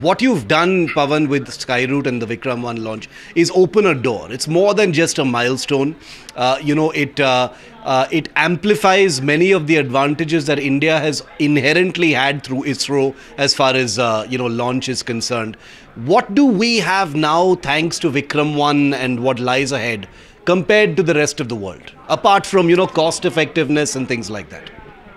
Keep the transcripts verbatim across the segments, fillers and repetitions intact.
What you've done, Pavan, with Skyroot and the Vikram One launch is open a door. It's more than just a milestone. Uh, you know, it uh, uh, it amplifies many of the advantages that India has inherently had through ISRO as far as uh, you know launch is concerned. What do we have now, thanks to Vikram One and what lies ahead, compared to the rest of the world, apart from you know cost effectiveness and things like that?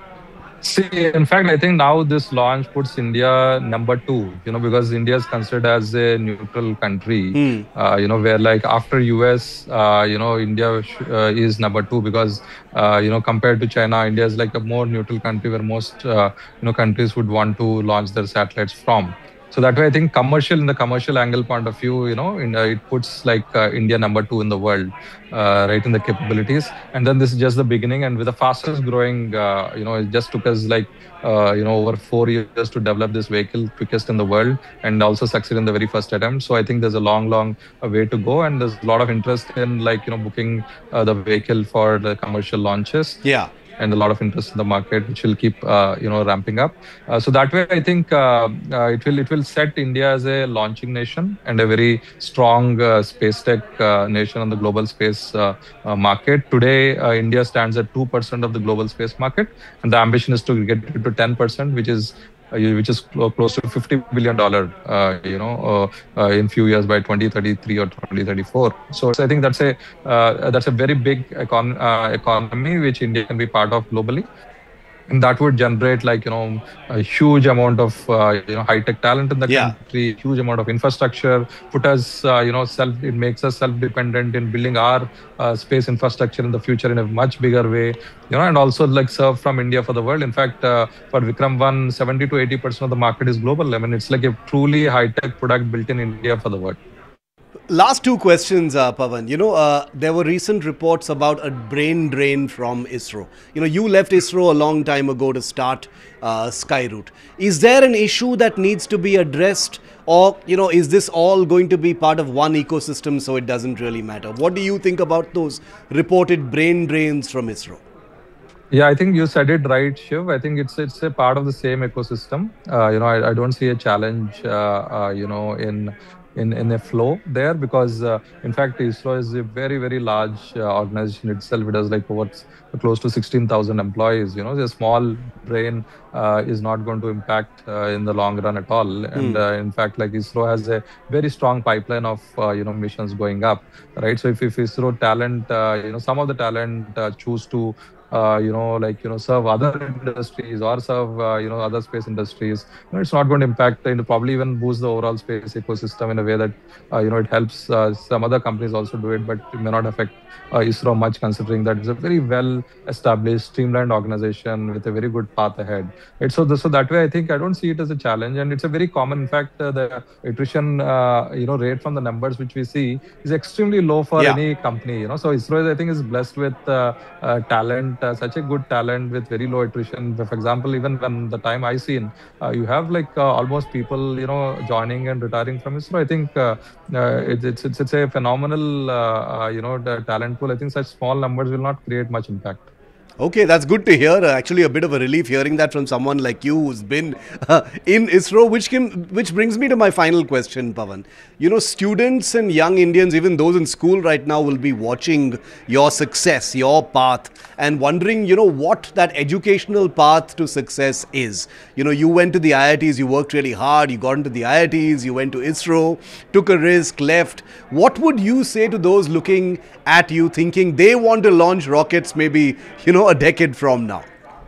See, in fact, I think now this launch puts India number two, you know, because India is considered as a neutral country, Hmm. uh, you know, where like after U S, uh, you know, India sh- uh, is number two because, uh, you know, compared to China, India is like a more neutral country where most, uh, you know, countries would want to launch their satellites from. So that way, I think commercial in the commercial angle point of view, you know, in, uh, it puts like uh, India number two in the world, uh, right in the capabilities. And then this is just the beginning, and with the fastest growing, uh, you know, it just took us like uh, you know over four years to develop this vehicle, quickest in the world, and also succeed in the very first attempt. So I think there's a long, long uh, way to go, and there's a lot of interest in like you know booking uh, the vehicle for the commercial launches Yeah. and a lot of interest in the market, which will keep uh, you know ramping up. Uh, so that way, I think uh, uh, it will it will set India as a launching nation and a very strong uh, space tech uh, nation on the global space uh, uh, market. Today, uh, India stands at two percent of the global space market, and the ambition is to get it to ten percent, which is uh, you- which is clo- close to fifty billion dollar, uh, you know, uh, uh, in few years by twenty thirty-three or twenty thirty-four. So, so I think that's a uh, that's a very big econ- uh, economy which India can be part of globally, and that would generate like you know a huge amount of uh, you know high tech talent in the Yeah. country, huge amount of infrastructure, put us uh, you know self it makes us self dependent in building our uh, space infrastructure in the future in a much bigger way, you know and also like serve from India for the world. In fact, uh, for Vikram one, seventy to eighty percent of the market is global. I mean, it's like a truly high tech product built in India for the world. Last two questions, uh, Pavan. You know, uh, there were recent reports about a brain drain from ISRO. You know, you left ISRO a long time ago to start uh, Skyroot. Is there an issue that needs to be addressed, or you know, is this all going to be part of one ecosystem, so it doesn't really matter? What do you think about those reported brain drains from ISRO? Yeah, I think you said it right, Shiv. I think it's it's a part of the same ecosystem. Uh, you know, I, I don't see a challenge, uh, uh, you know, in in in a flow there because, uh, in fact, ISRO is a very very large uh, organization itself. It has like over s- close to sixteen thousand employees. You know, the small brain uh, is not going to impact uh, in the long run at all. And Hmm. uh, in fact, like ISRO has a very strong pipeline of uh, you know missions going up, right? So if if ISRO talent, uh, you know, some of the talent uh, choose to uh, you know, like, you know, serve other industries or serve, uh, you know, other space industries. You know, it's not going to impact and probably even boost the overall space ecosystem in a way that, uh, you know, it helps uh, some other companies also do it, but it may not affect uh, ISRO much considering that it's a very well established, streamlined organization with a very good path ahead. Right? So, the, so that way, I think I don't see it as a challenge, and it's a very common. In fact, uh, the attrition, uh, you know, rate from the numbers which we see is extremely low for Yeah. any company. You know, so ISRO, I think, is blessed with uh, uh, talent, uh, such a good talent with very low attrition. For example, even when the time I seen, uh, you have like uh, almost people, you know, joining and retiring from ISRO. I think uh, uh, it, it's, it's it's a phenomenal, uh, uh, you know, the talent pool. I think such small numbers will not create much impact. Okay, that's good to hear. Uh, Actually, a bit of a relief hearing that from someone like you who's been uh, in ISRO, which can, which brings me to my final question, Pavan. You know, students and young Indians, even those in school right now, will be watching your success, your path, and wondering, you know, what that educational path to success is. You know, you went to the I I Ts, you worked really hard, you got into the I I Ts, you went to ISRO, took a risk, left. What would you say to those looking at you, thinking they want to launch rockets maybe, you know, a decade from now?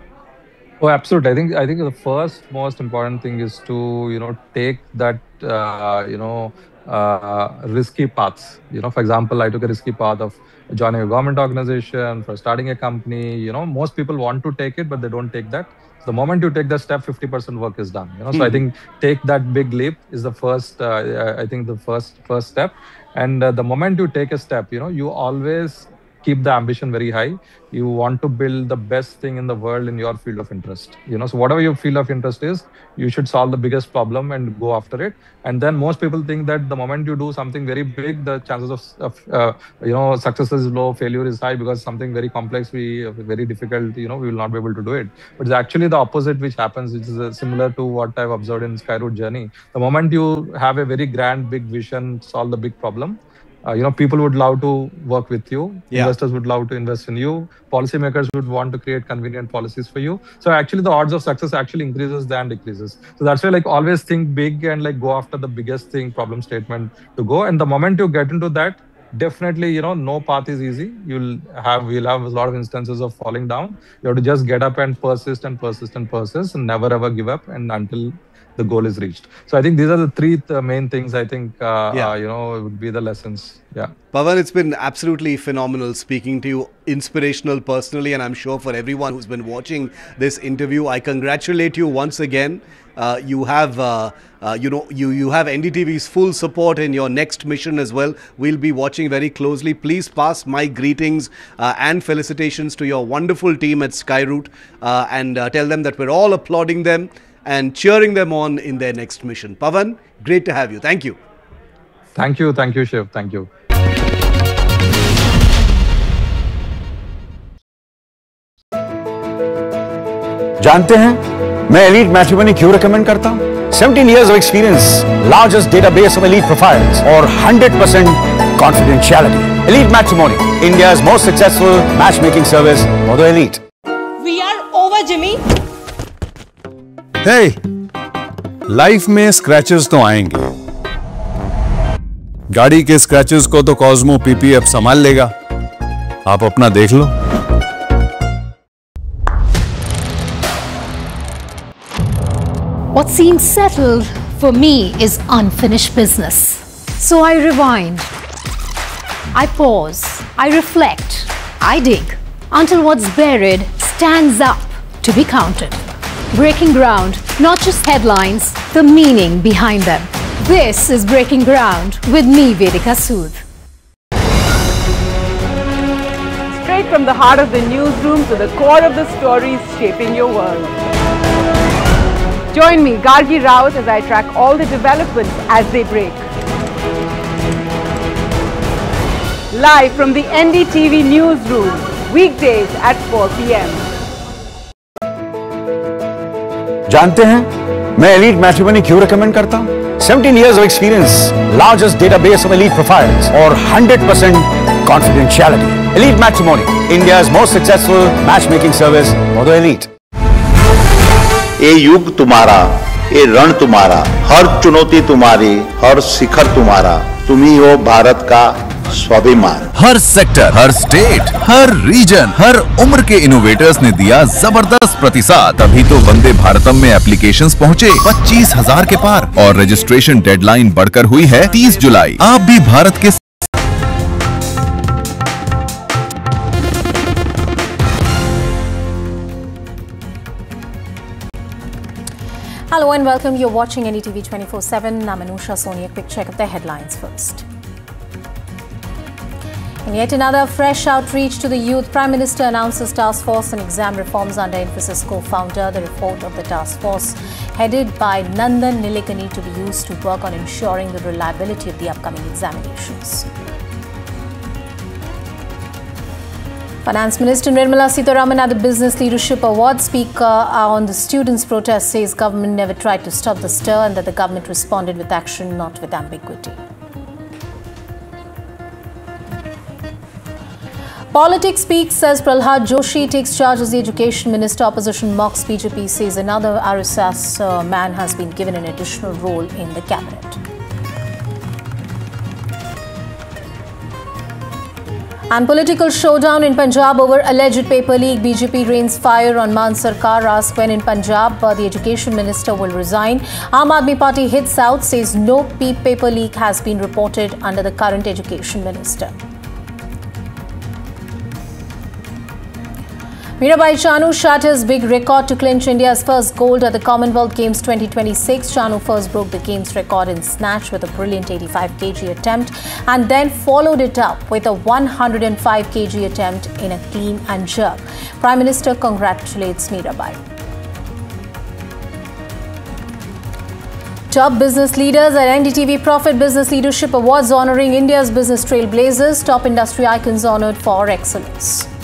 Oh, absolutely. I think I think the first most important thing is to you know take that uh, you know uh, risky paths. You know, for example, I took a risky path of joining a government organization for starting a company. You know, most people want to take it, but they don't take that. So the moment you take that step, fifty percent work is done. You know, so I think take that big leap is the first. Uh, I think the first first step, and uh, the moment you take a step, you know, you always keep the ambition very high. You want to build the best thing in the world in your field of interest. You know, so whatever your field of interest is, you should solve the biggest problem and go after it. And then most people think that the moment you do something very big, the chances of, of uh, you know, success is low, failure is high, because something very complex, we very difficult, you know, we will not be able to do it. But it's actually the opposite which happens, which is uh, similar to what I've observed in Skyroot journey. The moment you have a very grand, big vision, solve the big problem, Uh, you know, people would love to work with you. Yeah. Investors would love to invest in you. Policymakers would want to create convenient policies for you. So actually, the odds of success actually increases than decreases. So that's why, like, always think big and like go after the biggest thing, problem statement to go. And the moment you get into that, definitely, you know, no path is easy. You'll have, we'll have a lot of instances of falling down. You have to just get up and persist and persist and persist and never ever give up, and until the goal is reached. So I think these are the three th- main things I think, uh, yeah. uh, you know, would be the lessons. Yeah. Pavan, it's been absolutely phenomenal speaking to you, inspirational personally, and I'm sure for everyone who's been watching this interview, I congratulate you once again. Uh, you have, uh, uh, you know, you, you have N D T V's full support in your next mission as well. We'll be watching very closely. Please pass my greetings uh, and felicitations to your wonderful team at Skyroot uh, and uh, tell them that we're all applauding them and cheering them on in their next mission. Pavan, great to have you. Thank you. Thank you. Thank you, Shiv. Thank you. जानते हैं मैं elite matrimony क्यों recommend करता हूं? seventeen years of experience, largest database of elite profiles, और one hundred percent confidentiality. Elite Matrimony, India's most successful matchmaking service for the elite. We are over, Jimmy. Hey, life में scratches तो आएंगे. गाड़ी के scratches को तो Cosmo PPF संभाल लेगा. आप अपना देख लो. What seems settled for me is unfinished business. So I rewind. I pause. I reflect. I dig until what's buried stands up to be counted. Breaking ground, not just headlines, the meaning behind them. This is Breaking Ground with me, Vedika Sood. Straight from the heart of the newsroom to the core of the stories shaping your world. Join me, Gargi Raut, as I track all the developments as they break. Live from the N D T V newsroom, weekdays at four p m जानते हैं मैं elite matrimony क्यों recommend करता हूं? seventeen years of experience, largest database of elite profiles, और one hundred percent confidentiality. Elite Matrimony, India's most successful matchmaking service for the elite. ये युग तुम्हारा, ये रण तुम्हारा, हर चुनौती तुम्हारी, हर शिखर तुम्हारा, तुम ही हो भारत का स्वाभिमान. हर सेक्टर, हर स्टेट, हर रीजन, हर उम्र के इनोवेटर्स ने दिया जबरदस्त प्रतिसाद. तभी तो वंदे भारतम में एप्लीकेशंस पहुंचे पच्चीस हजार के पार और रजिस्ट्रेशन डेडलाइन बढ़कर हुई है तीस जुलाई. आप भी भारत के Hello and welcome. You're watching N D T V twenty-four seven. I'm Anusha Soni. A quick check of the headlines first. In yet another fresh outreach to the youth, Prime Minister announces task force on exam reforms under Infosys co-founder. The report of the task force, headed by Nandan Nilekani, to be used to work on ensuring the reliability of the upcoming examinations. Finance Minister Nirmala Sitharaman at the Business Leadership Award. Speaker on the students' protest says government never tried to stop the stir and that the government responded with action, not with ambiguity. Politics speaks, says Pralhad Joshi, takes charge as the Education Minister. Opposition mocks B J P, says another R S S uh, man has been given an additional role in the cabinet. And political showdown in Punjab over alleged paper leak. B J P rains fire on Maan Sarkar, asks when in Punjab uh, the Education Minister will resign. Aam Aadmi Party hits out, says no paper leak has been reported under the current Education Minister. Mirabai Chanu shut his big record to clinch India's first gold at the Commonwealth Games twenty twenty-six. Chanu first broke the games record in snatch with a brilliant eighty-five kilogram attempt and then followed it up with a one hundred five kilogram attempt in a clean and jerk. Prime Minister congratulates Mirabai. Top business leaders at N D T V Profit Business Leadership Awards honoring India's business trailblazers. Top industry icons honored for excellence.